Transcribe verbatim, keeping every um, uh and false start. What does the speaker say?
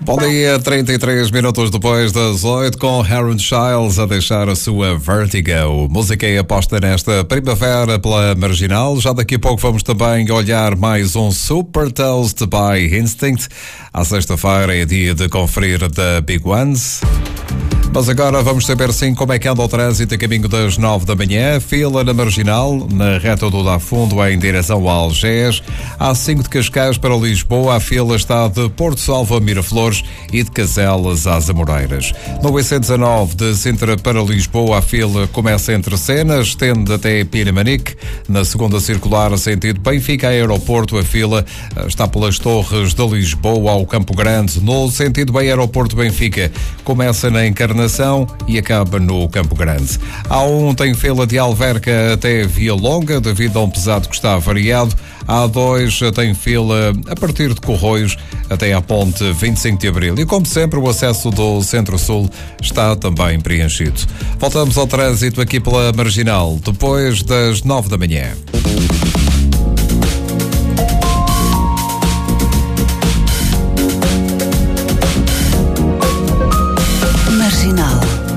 Bom dia, trinta e três minutos depois das oito, com Aaron Childs a deixar a sua Vertigo. Música é aposta nesta primavera pela Marginal. Já daqui a pouco vamos também olhar mais um Super Toast by Instinct. À sexta-feira é dia de conferir da Big Ones. Mas agora vamos saber sim como é que anda o trânsito a caminho das nove da manhã. Fila na Marginal, na reta do Dafundo em direção a Algés. A cinco de Cascais para Lisboa, a fila está de Porto Salvo a Miraflores e de Caselas às Amoreiras. No I C dezanove de Sintra para Lisboa, a fila começa entre Cenas, estende até Pinamanique. Na segunda circular, sentido Benfica Aeroporto, a fila está pelas Torres de Lisboa ao Campo Grande. No sentido Aeroporto Benfica, começa na Encarnação e acaba no Campo Grande. A um tem fila de Alverca até Via Longa, devido a um pesado que está variado. A dois tem fila a partir de Corroios até à ponte vinte e cinco de Abril. E como sempre, o acesso do Centro-Sul está também preenchido. Voltamos ao trânsito aqui pela Marginal, depois das nove da manhã.